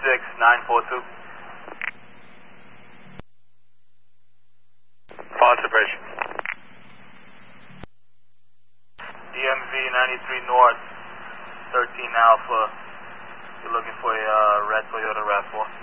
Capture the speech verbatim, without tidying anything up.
six nine four two. File separation. D M V ninety-three North, thirteen Alpha. You're looking for a uh, red Toyota RAV four.